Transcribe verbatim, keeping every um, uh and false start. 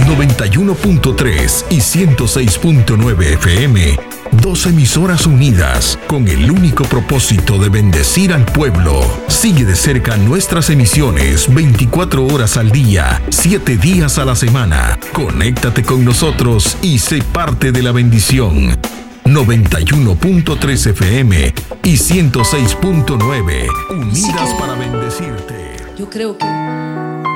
noventa y uno punto tres y ciento seis punto nueve F M, dos emisoras unidas con el único propósito de bendecir al pueblo. Sigue de cerca nuestras emisiones veinticuatro horas al día, siete días a la semana. Conéctate con nosotros y sé parte de la bendición. noventa y uno punto tres F M y ciento seis punto nueve, unidas para bendecirte. Yo creo que